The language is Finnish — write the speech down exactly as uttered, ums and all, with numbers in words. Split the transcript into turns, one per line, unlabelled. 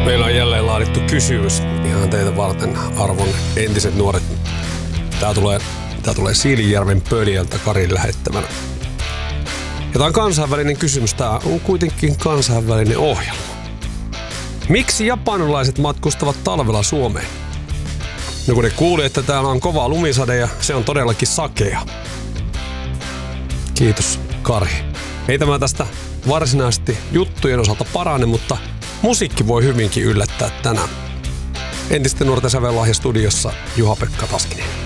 Meillä on jälleen laadittu kysymys ihan teitä varten, arvon entiset nuoret. Tää tulee, tää tulee Siilinjärven Pöljältä Karin lähettämänä. Ja tää on kansainvälinen kysymys. Tää on kuitenkin kansainvälinen ohjelma. Miksi japanilaiset matkustavat talvella Suomeen? No kun ne kuuli, että täällä on kova lumisade ja se on todellakin sakea. Kiitos, Kari. Ei tämä tästä varsinaisesti juttujen osalta parane, mutta musiikki voi hyvinkin yllättää tänään. Entisten nuorten sävellahja studiossa Juha-Pekka Taskinen.